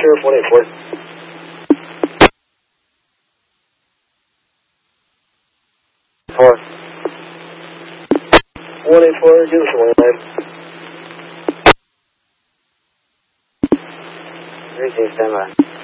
Sheriff 184. 184, give us a 189. 3 standby.